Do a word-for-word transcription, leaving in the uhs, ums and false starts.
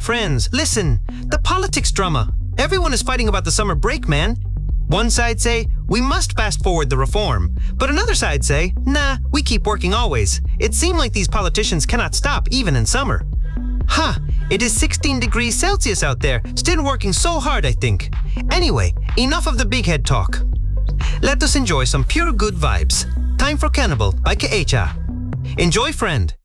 Friends, listen. The politics drama. Everyone is fighting about the summer break, man. One side say, we must fast forward the reform. But another side say, nah, we keep working always. It seems like these politicians cannot stop, even in summer. Ha! Huh, it is sixteen degrees Celsius out there, still working so hard, I think. Anyway, enough of the big head talk. Let us enjoy some pure good vibes. Time for Cannibal by Keecha. Enjoy, friend.